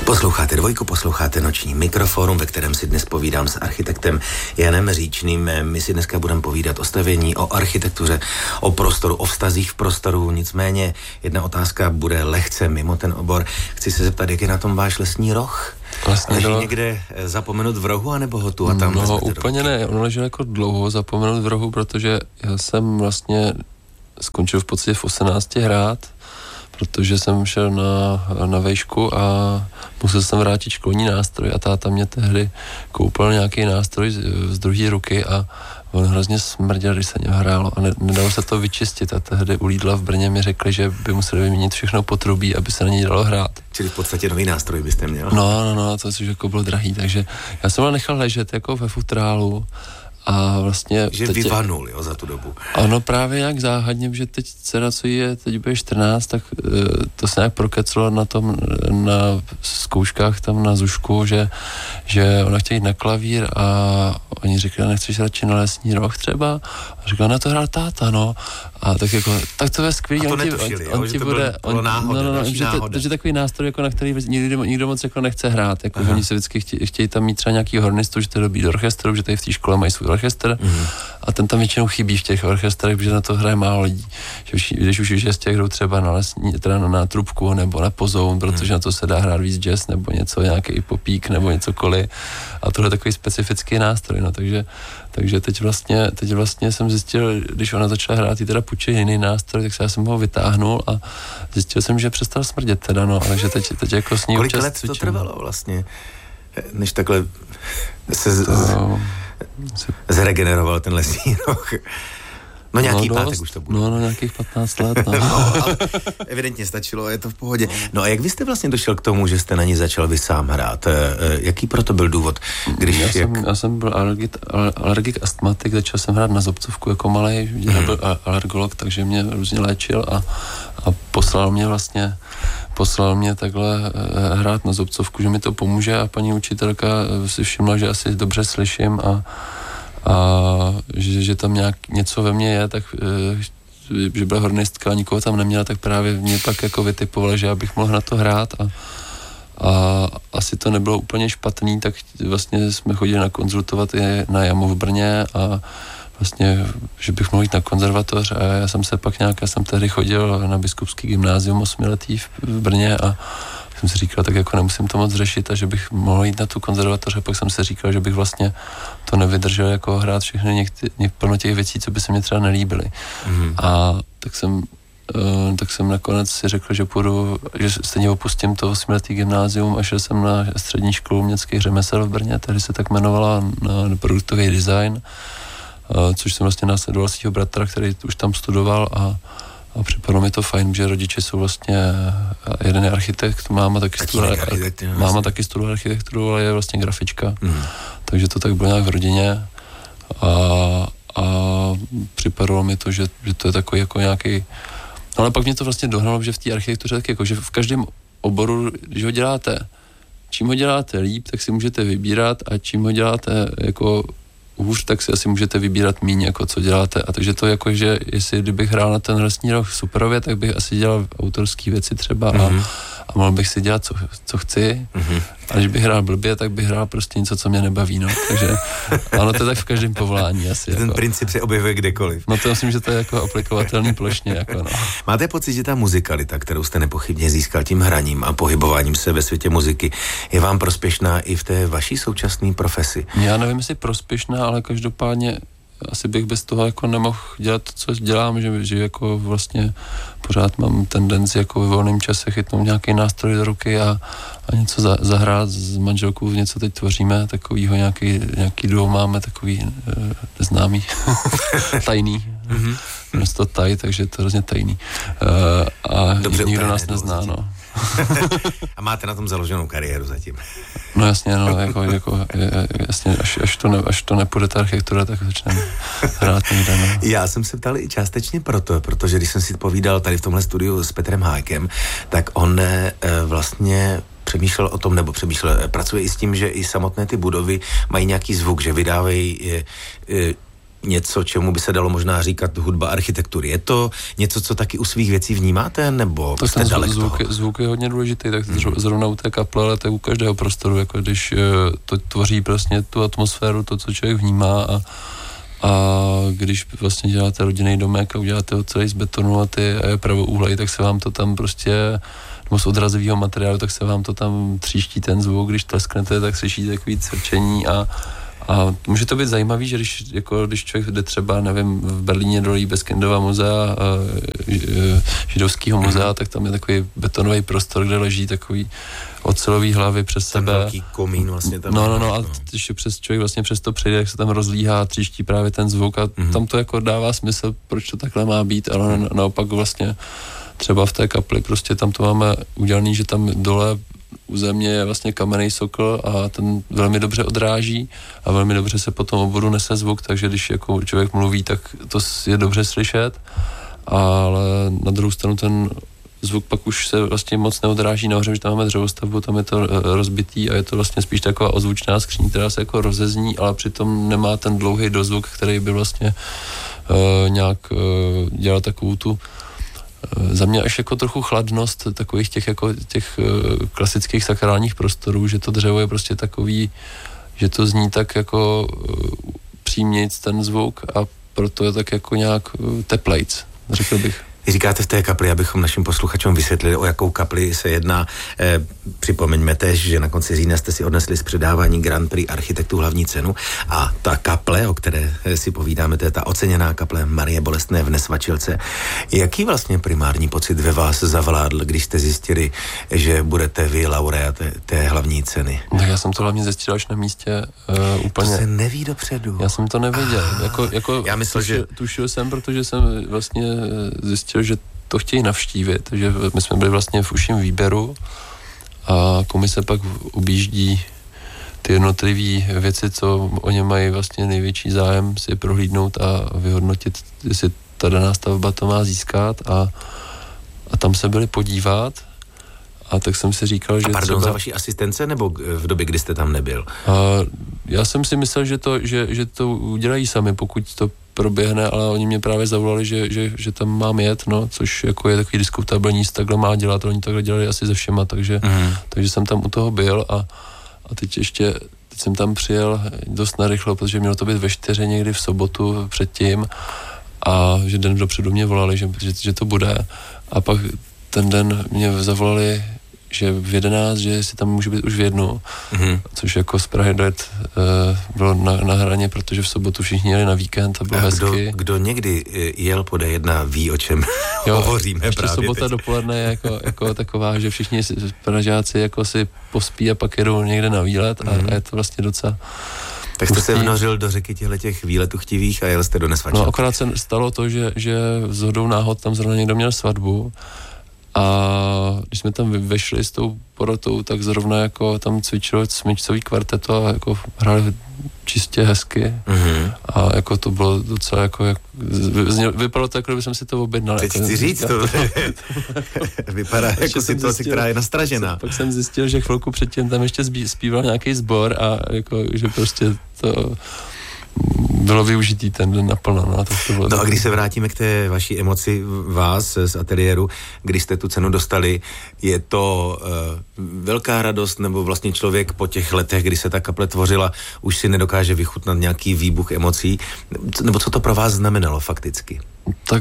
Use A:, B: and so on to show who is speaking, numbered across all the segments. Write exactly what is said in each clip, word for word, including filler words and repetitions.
A: Posloucháte Dvojku, posloucháte Noční mikroforum, ve kterém si dnes povídám s architektem Janem Říčným. My si dneska budeme povídat o stavění, o architektuře, o prostoru, o vztazích v prostoru. Nicméně jedna otázka bude lehce mimo ten obor. Chci se zeptat, jak je na tom váš lesní roh?
B: Vlastně
A: leží
B: bylo...
A: někde zapomenut v rohu, anebo ho tu a tam?
B: No úplně ne, on ležel jako dlouho zapomenut v rohu, protože já jsem vlastně skončil v podstatě v osmnácti hrát, protože jsem šel na, na vejšku a musel jsem vrátit školní nástroj a táta mě tehdy koupil nějaký nástroj z, z druhé ruky a on hrozně smrděl, když se něm hrálo a ne, nedalo se to vyčistit a tehdy u Lidla v Brně mi řekli, že by museli vyměnit všechno potrubí, aby se na něj dalo hrát.
A: Čili v podstatě nový nástroj byste měl?
B: No, no, no, to což jako bylo drahý, takže já jsem ho nechal ležet jako ve futrálu. A vlastně...
A: Že vyvanul, jo, za tu dobu.
B: Ano, právě jak záhadně, že teď dcera, co je, teď bude čtrnáct, tak uh, to se nějak prokeclo na tom, na zkouškách tam na Zušku, že, že ona chtěla jít na klavír a oni řekli, nechceš radši na lesní roh třeba? A řekla, na to hrál táta, no. A tak jako, tak to je skvělý.
A: A to
B: on ti,
A: netušili,
B: on,
A: jo,
B: on
A: že
B: ti
A: to
B: bude,
A: bylo
B: on,
A: náhoda,
B: no, no, no, že
A: náhoda.
B: to, to je takový nástroj, jako na který nikdo, nikdo moc jako nechce hrát, jako, že oni se vždycky chtějí, chtějí tam mít třeba nějaký hornistu, že to dobí do orchestru, že tady v té škole mají svůj orchestr mm-hmm. a ten tam většinou chybí v těch orchestrech, protože na to hraje málo lidí. Že už, když už je z těch hrou třeba na lesní, teda na, na trubku nebo na pozoun, protože mm. na to se dá hrát víc jazz nebo něco, nějaký popík nebo něco koli a tohle je takový specifický nástroj, no, takže Takže teď vlastně, teď vlastně jsem zjistil, když ona začala hrát, jí teda půjčil jiný nástroj, tak se já jsem ho vytáhnul a zjistil jsem, že přestal smrdět teda, no, takže teď, teď jako s ní
A: Kolik
B: občas
A: let
B: cvičím.
A: to trvalo vlastně, než takhle se z,
B: to...
A: zregeneroval ten lesní roh? No nějaký
B: no,
A: pátek
B: dost,
A: už to bude.
B: No, no, nějakých patnáct let, no.
A: no ale evidentně stačilo, je to v pohodě. No a jak vy jste vlastně došel k tomu, že jste na ní začal vy sám hrát? Jaký proto byl důvod? Když
B: já,
A: jak...
B: jsem, já jsem byl alergik, alergik astmatik, začal jsem hrát na zobcovku jako malej, mm. byl alergolog, takže mě různě léčil a, a poslal mě vlastně poslal mě takhle hrát na zobcovku, že mi to pomůže a paní učitelka si všimla, že asi dobře slyším a a že, že tam nějak něco ve mně je, tak že byla hornistka a nikoho tam neměla, tak právě mě pak jako vytipovala, že abych mohl na to hrát a, a asi to nebylo úplně špatný, tak vlastně jsme chodili na konzultovat i na Jamu v Brně a vlastně, že bych mohl jít na konzervatoř a já jsem se pak nějak, já jsem tehdy chodil na biskupský gymnázium osmiletý v, v Brně a jsem si říkal, tak jako nemusím to moc řešit a že bych mohl jít na tu konzervatoř a pak jsem si říkal, že bych vlastně to nevydržel jako hrát všechny někdy, něk, plno těch věcí, co by se mě třeba nelíbily. Mm. A tak jsem, uh, tak jsem nakonec si řekl, že půjdu, že stejně opustím to osmiletý gymnázium a šel jsem na střední školu uměleckých řemesel v Brně, tehdy se tak jmenovala na, na produktový design, uh, což jsem vlastně následoval svého bratra, který už tam studoval a A připadlo mi to fajn, že rodiče jsou vlastně, jeden je architekt, máma taky studovala architekturu, máma taky studovala architekturu, ale je vlastně grafička. Mm. Takže to tak bylo nějak v rodině a, a připadlo mi to, že, že to je takový jako nějaký, no ale pak mě to vlastně dohnalo, že v té architektuře tak jako, že v každém oboru, když ho děláte, čím ho děláte líp, tak si můžete vybírat a čím ho děláte jako hůř, tak si asi můžete vybírat míň, jako co děláte. A takže to jako, že jestli kdybych hrál na ten lesní roh superově, tak bych asi dělal autorský věci třeba mm-hmm. a, a mohl bych si dělat, co, co chci. Mm-hmm. A když bych hrál blbě, tak bych hrál prostě něco, co mě nebaví, no. Takže ano, to je tak v každém povolání asi.
A: Ten
B: jako.
A: princip se objevuje kdekoliv.
B: No to myslím, že to je jako aplikovatelný plošně, jako no.
A: Máte pocit, že ta muzikalita, kterou jste nepochybně získal tím hraním a pohybováním se ve světě muziky, je vám prospěšná i v té vaší současné profesi?
B: Já nevím, jestli prospěšná, ale každopádně asi bych bez toho jako nemohl dělat to, co dělám, že, že jako vlastně pořád mám tendenci jako ve volném čase chytnout nějaký nástroj do ruky a, a něco za, zahrát s manželkou, něco teď tvoříme, takovýho nějaký, nějaký duo máme, takový e, neznámý, tajný, mm-hmm. to taj, takže je to hrozně tajný. E, a
A: Dobře,
B: nikdo nás nezná, no.
A: A máte na tom založenou kariéru zatím?
B: No jasně, no, jako, jako jasně, až, až, to ne, až to nepůjde ta architektura, tak začneme hrát někde, no.
A: Já jsem se ptal i částečně proto, protože když jsem si povídal tady v tomhle studiu s Petrem Hájkem, tak on e, vlastně přemýšlel o tom, nebo přemýšlel, pracuje i s tím, že i samotné ty budovy mají nějaký zvuk, že vydávají e, e, něco, čemu by se dalo možná říkat hudba architektury. Je to něco, co taky u svých věcí vnímáte, nebo
B: tak
A: jste dalek
B: zvuk,
A: toho?
B: Zvuk je hodně důležitý, tak hmm. zrovna u té kaple, ale to u každého prostoru, jako když to tvoří prostě tu atmosféru, to, co člověk vnímá a, a když vlastně děláte rodinný domek a uděláte ho celý z betonu a ty a je pravouhlej, tak se vám to tam prostě nebo z odrazového materiálu, tak se vám to tam tříští ten zvuk, když tlesknete, tak slyšíte takový crčení a A může to být zajímavý, že když, jako, když člověk jde třeba, nevím, v Berlíně do Liebeskindova muzea, židovského muzea, tak tam je takový betonový prostor, kde leží takový ocelový hlavy přes
A: ten
B: sebe.
A: velký komín vlastně tam.
B: No, no, no, a když přes člověk vlastně přes to přejde, jak se tam rozlíhá, tříští právě ten zvuk a mm-hmm. tam to jako dává smysl, proč to takhle má být, ale mm. naopak vlastně třeba v té kapli, prostě tam to máme udělaný, že tam dole u země je vlastně kamenný sokl a ten velmi dobře odráží a velmi dobře se po tom oboru nese zvuk, takže když jako člověk mluví, tak to je dobře slyšet, ale na druhou stranu ten zvuk pak už se vlastně moc neodráží nahoře, že tam máme dřevostavbu, tam je to rozbitý a je to vlastně spíš taková ozvučná skříň, která se jako rozezní, ale přitom nemá ten dlouhý dozvuk, který by vlastně uh, nějak uh, dělal takovou tu za mě až jako trochu chladnost takových těch jako těch klasických sakrálních prostorů, že to dřevo je prostě takový, že to zní tak jako přímějc ten zvuk a proto je tak jako nějak teplejc, řekl bych.
A: Vy říkáte v té kapli, abychom našim posluchačům vysvětlili, o jakou kapli se jedná. E, připomeňme tež, že na konci října jste si odnesli z předávání Grand Prix architektů hlavní cenu a ta kaple, o které si povídáme, to je ta oceněná kaple Marie Bolestné v Nesvačilce. Jaký vlastně primární pocit ve vás zavládl, když jste zjistili, že budete vy laureát té, té hlavní ceny?
B: Tak já jsem to hlavně zjistil až na místě uh, úplně.
A: To se neví dopředu.
B: Já jsem to nevěděl. Ah, jako, jako
A: já myslel,
B: tušil,
A: že...
B: tušil jsem, protože jsem vlastně zjistil, že to chtějí navštívit, takže my jsme byli vlastně v užším výběru a komise pak objíždí ty jednotlivé věci, co o ně mají vlastně největší zájem si prohlídnout a vyhodnotit, jestli ta daná stavba to má získat a, a tam se byli podívat a tak jsem si říkal, že
A: a pardon,
B: třeba...
A: za vaší asistence nebo v době, kdy jste tam nebyl?
B: A já jsem si myslel, že to, že, že to udělají sami, pokud to proběhne, ale oni mě právě zavolali, že, že, že tam mám jet, no, což jako je takový diskutabilní, takhle má dělat, oni takhle dělali asi se všema, takže, mm. takže jsem tam u toho byl a, a teď ještě, teď jsem tam přijel dost narychlo, protože mělo to být ve čtyři někdy v sobotu předtím a že den dopředu mě volali, že, že, že to bude a pak ten den mě zavolali, že v jedenáct, že si tam může být už v jednu, mm-hmm. což jako z Prahy dojet uh, bylo na, na hraně, protože v sobotu všichni jeli na víkend a bylo a hezky.
A: Kdo, kdo někdy jel po D jedna ví, o čem jo, hovoříme
B: ještě
A: právě
B: sobota
A: teď.
B: Dopoledne je jako, jako taková, že všichni Pražáci jako si pospí a pak jedou někde na výlet a, mm-hmm. a je to vlastně docela...
A: Tak jste se vnořil do řeky těch výletů chtivých a jel jste do Nesvačilky.
B: No akorát se stalo to, že, že shodou náhod tam zrovna někdo měl svatbu. A když jsme tam vešli s tou porotou, tak zrovna jako tam cvičilo smyčcový kvarteto a jako hráli čistě hezky. Mm-hmm. A jako to bylo docela jako, jak, vypadalo to, jako kdyby jsem si to objednal.
A: Teď
B: jako,
A: chci říct, to vypadá jako situace, která je nastražená.
B: Pak jsem zjistil, že chvilku předtím tam ještě zpíval nějaký sbor a jako, že prostě to... bylo využitý ten den naplno. No, tak to bylo
A: no a když se vrátíme k té vaší emoci vás z ateliéru, když jste tu cenu dostali, je to uh, velká radost, nebo vlastně člověk po těch letech, kdy se ta kaple tvořila, už si nedokáže vychutnat nějaký výbuch emocí, nebo co to pro vás znamenalo fakticky?
B: Tak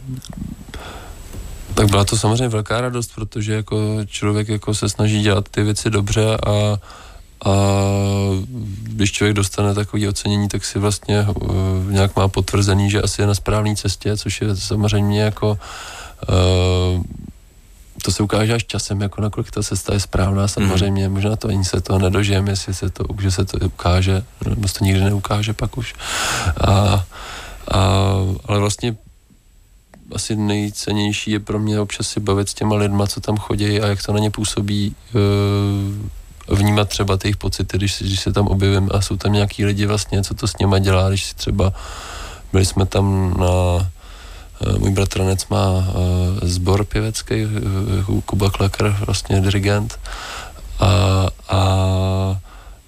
B: tak byla to samozřejmě velká radost, protože jako člověk jako se snaží dělat ty věci dobře a A když člověk dostane takové ocenění, tak si vlastně uh, nějak má potvrzený, že asi je na správné cestě, což je samozřejmě jako uh, to se ukáže až časem, jako nakolik ta cesta je správná samozřejmě, mm. možná to ani se toho nedožijeme, jestli se to, že se to ukáže, nebo se to nikdy neukáže pak už. A, a, ale vlastně asi nejcennější je pro mě občas si bavit s těma lidma, co tam chodí a jak to na ně působí, uh, vnímat třeba ty jejich pocity, když, když se tam objevím a jsou tam nějaký lidi vlastně, co to s něma dělá, když si třeba byli jsme tam na můj bratranec má uh, sbor pěvecký, uh, Kuba Kleker, vlastně dirigent a, a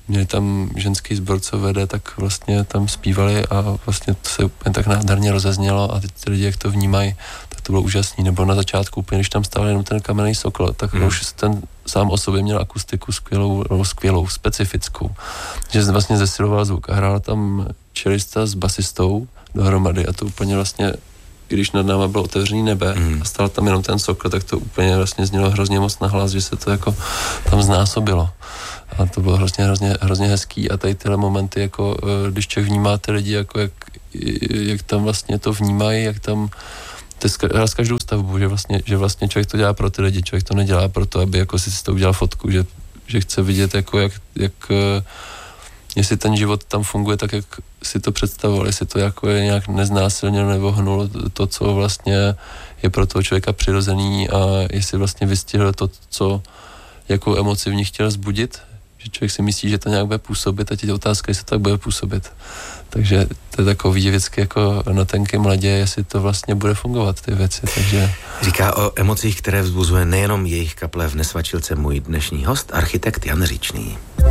B: měli tam ženský sbor, co vede, tak vlastně tam zpívali a vlastně to se úplně tak nádherně rozeznělo a ty, ty lidi, jak to vnímají, tak to bylo úžasný. Nebo na začátku úplně, když tam stál jenom ten kamenný sokol, tak mm. už ten sám o sobě měl akustiku skvělou, nebo skvělou, specifickou. Že vlastně zesiloval zvuk a hrál tam čelista s basistou dohromady a to úplně vlastně, když nad náma bylo otevřený nebe mm. a stál tam jenom ten sokol, tak to úplně vlastně znělo hrozně moc nahlas, že se to jako tam znásobilo. A to bylo hrozně, hrozně, hrozně hezký a tady tyhle momenty, jako když člověk vnímá ty lidi, jako jak, jak tam vlastně to vnímají, jak tam to je s každou stavbu, že vlastně, že vlastně člověk to dělá pro ty lidi, člověk to nedělá pro to, aby jako si si to udělal fotku, že, že chce vidět, jako jak, jak jestli ten život tam funguje tak, jak si to představoval, jestli to jako je nějak neznásilněno nebo hnulo to, co vlastně je pro toho člověka přirozený a jestli vlastně vystihl to, co jakou emoci v nich chtěl vzbudit, že člověk si myslí, že to nějak bude působit a teď je otázka, jestli to tak bude působit. Takže to je takový vždycky jako na tenkém ledě, jestli to vlastně bude fungovat, ty věci. Takže...
A: Říká o emocích, které vzbuzuje nejenom jejich kaple v Nesvačilce můj dnešní host, architekt Jan Říčný.